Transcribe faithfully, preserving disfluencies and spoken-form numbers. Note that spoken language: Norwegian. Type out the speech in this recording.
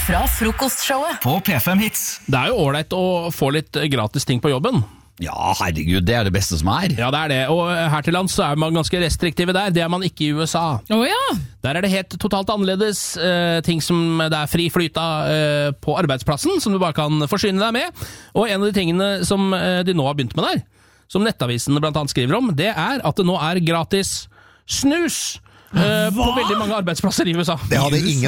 fra frokostshowet på P fem Hits. Det er jo ålreit å få litt gratis ting på jobben. Ja, herregud, det er det beste som er. Ja, det er det, og her til lands så er man ganske restriktive der. Det er man ikke i U S A. Å ja! Der er det helt totalt annerledes. Eh, ting som det er fri flyt av eh, på arbeidsplassen, som du bare kan forsyne deg med. Og en av de tingene som eh, de nå har begynt med der, som Nettavisen blant annet skriver om, det er at det nå er gratis snus eh, på veldig mange arbeidsplasser i U S A. Det hadde ingen